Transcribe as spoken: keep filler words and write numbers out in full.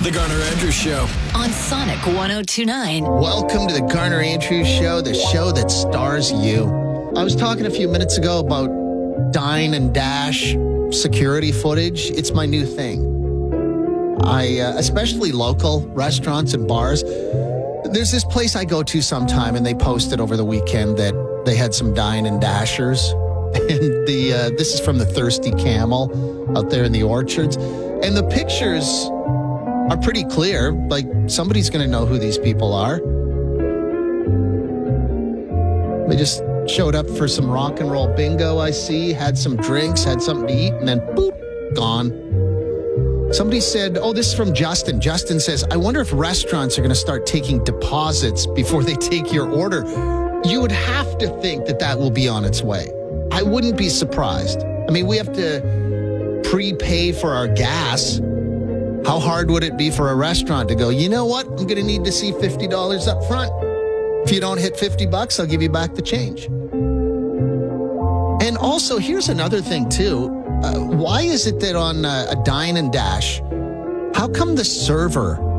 The Garner Andrews Show on Sonic one oh two point nine. Welcome to the Garner Andrews Show, the show that stars you. I was talking a few minutes ago about Dine and Dash security footage. It's my new thing. I, uh, especially local restaurants and bars. There's this place I go to sometime, and they posted over the weekend that they had some Dine and Dashers. And the uh, this is from the Thirsty Camel out there in the orchards. And the pictures are pretty clear. Like, somebody's going to know who these people are. They just showed up for some rock and roll bingo, I see, had some drinks, had something to eat, and then boop, gone. Somebody said, oh, this is from Justin. Justin says, I wonder if restaurants are going to start taking deposits before they take your order. You would have to think that that will be on its way. I wouldn't be surprised. I mean, we have to prepay for our gas. How hard would it be for a restaurant to go, you know what? I'm going to need to see fifty dollars up front. If you don't hit fifty bucks, I'll give you back the change. And also, here's another thing, too. Uh, why is it that on uh, a Dine and Dash, how come the server